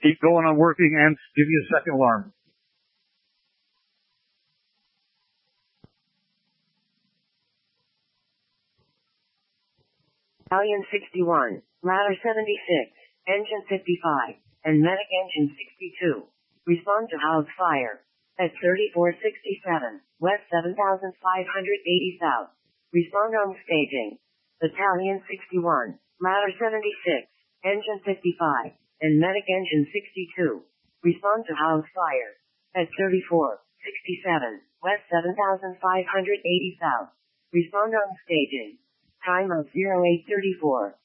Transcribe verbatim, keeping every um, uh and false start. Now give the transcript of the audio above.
Keep going on working and give you a second alarm. Battalion sixty-one, Ladder seventy-six, Engine fifty-five, and Medic Engine sixty-two. Respond to house fire. At thirty-four sixty-seven, West seven thousand five hundred eighty South. Respond on staging. Battalion sixty-one, Ladder seventy-six, Engine fifty-five, and Medic Engine sixty-two. Respond to house fire. At thirty-four sixty-seven, West seven thousand five hundred eighty South. Respond on staging. Time of zero eight thirty-four.